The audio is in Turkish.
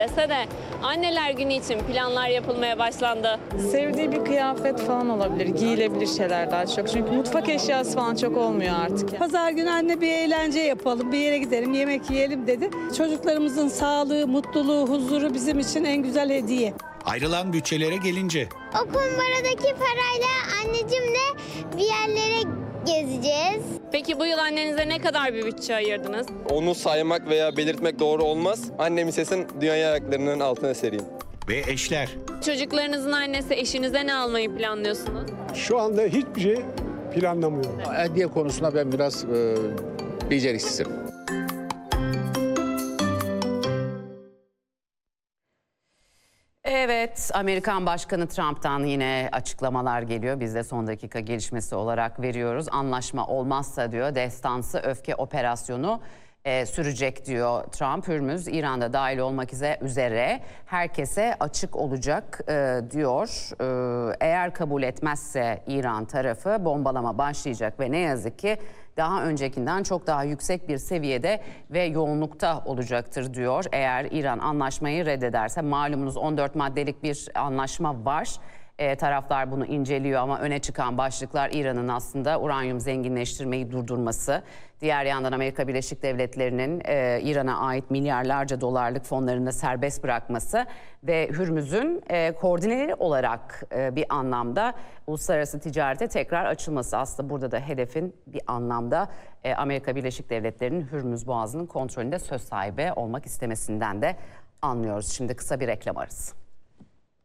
De Anneler Günü için planlar yapılmaya başlandı. Sevdiği bir kıyafet falan olabilir, giyilebilir şeyler daha çok. Çünkü mutfak eşyası falan çok olmuyor artık. Pazar günü anne bir eğlence yapalım, bir yere gidelim, yemek yiyelim dedi. Çocuklarımızın sağlığı, mutluluğu, huzuru bizim için en güzel hediye. Ayrılan bütçelere gelince. O kumbaradaki parayla annecimle bir yerlere gezeceğiz. Peki bu yıl annenize ne kadar bir bütçe ayırdınız? Onu saymak veya belirtmek doğru olmaz. Annemin sesini dünya ayaklarının altına sereyim. Ve eşler. Çocuklarınızın annesi eşinize ne almayı planlıyorsunuz? Şu anda hiçbir şey planlamıyorum. Hediye konusunda ben biraz beceriksizim. Evet, Amerikan Başkanı Trump'tan yine açıklamalar geliyor. Biz de son dakika gelişmesi olarak veriyoruz. Anlaşma olmazsa diyor, destansı öfke operasyonu sürecek diyor Trump. Hürmüz, İran'da dahil olmak üzere herkese açık olacak diyor. Eğer kabul etmezse İran tarafı bombalama başlayacak ve ne yazık ki daha öncekinden çok daha yüksek bir seviyede ve yoğunlukta olacaktır diyor. Eğer İran anlaşmayı reddederse, malumunuz 14 maddelik bir anlaşma var. Taraflar bunu inceliyor ama öne çıkan başlıklar İran'ın aslında uranyum zenginleştirmeyi durdurması. Diğer yandan Amerika Birleşik Devletleri'nin İran'a ait milyarlarca dolarlık fonlarını serbest bırakması ve Hürmüz'ün koordineli olarak bir anlamda uluslararası ticarete tekrar açılması. Aslında burada da hedefin bir anlamda Amerika Birleşik Devletleri'nin Hürmüz Boğazı'nın kontrolünde söz sahibi olmak istemesinden de anlıyoruz. Şimdi kısa bir reklam arası.